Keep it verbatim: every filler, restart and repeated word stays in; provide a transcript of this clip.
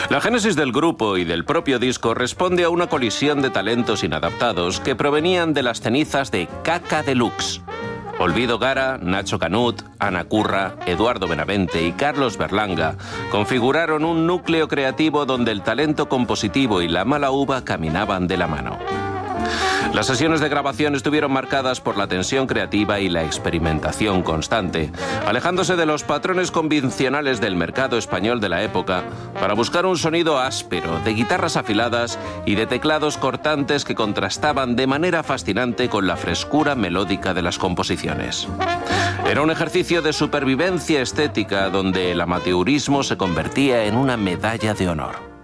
La génesis del grupo y del propio disco responde a una colisión de talentos inadaptados que provenían de las cenizas de Caca Deluxe. Olvido Gara, Nacho Canut, Ana Curra, Eduardo Benavente y Carlos Berlanga configuraron un núcleo creativo donde el talento compositivo y la mala uva caminaban de la mano. Las sesiones de grabación estuvieron marcadas por la tensión creativa y la experimentación constante, alejándose de los patrones convencionales del mercado español de la época para buscar un sonido áspero, de guitarras afiladas y de teclados cortantes que contrastaban de manera fascinante con la frescura melódica de las composiciones. Era un ejercicio de supervivencia estética donde el amateurismo se convertía en una medalla de honor.